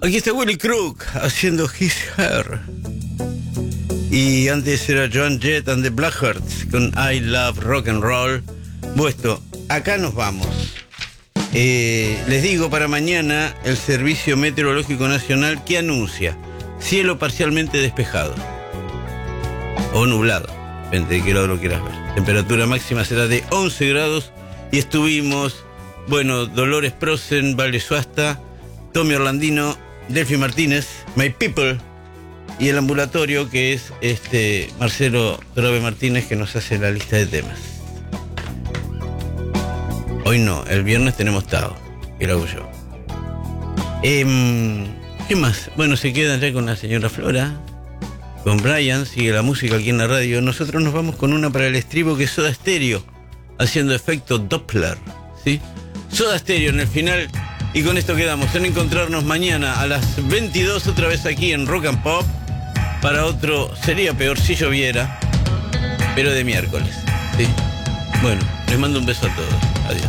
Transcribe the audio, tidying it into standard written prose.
Aquí está Willy Crook haciendo His Hair. Y antes era Joan Jett and the Blackhearts con I Love Rock and Roll. Bueno, acá nos vamos. Les digo, para mañana el Servicio Meteorológico Nacional que anuncia cielo parcialmente despejado o nublado, depende de qué lado lo quieras ver. Temperatura máxima será de 11 grados y estuvimos, Dolores Prosen, Vale Suasta, Tommy Orlandino, Delphi Martínez, My People y el ambulatorio que es Marcelo Drobe Martínez, que nos hace la lista de temas. Hoy no, el viernes tenemos Tao, que lo hago yo. ¿Qué más? Se quedan ya con la señora Flora, con Brian, sigue la música aquí en la radio. Nosotros nos vamos con una para el estribo que es Soda Stereo, haciendo efecto Doppler, ¿sí? Soda Stereo en el final, y con esto quedamos en encontrarnos mañana a las 22 otra vez aquí en Rock and Pop para otro Sería Peor si Lloviera, pero de miércoles, ¿sí? Les mando un beso a todos. Adiós.